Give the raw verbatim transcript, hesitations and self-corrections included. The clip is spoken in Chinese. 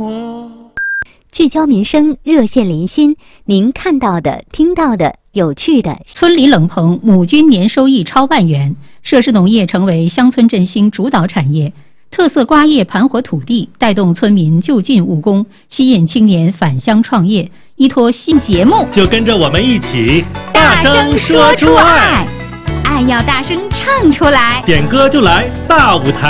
活。 聚焦民生，热线连心，您看到的、听到的有趣的。 村里冷棚亩均年收益超万元，涉事农业成为乡村振兴主导产业。特色瓜业盘活土地，带动村民就近务工，吸引青年返乡创业。依托新节目， 就跟着我们一起大声说出爱， 爱要大声唱出来。 点歌就来大舞台。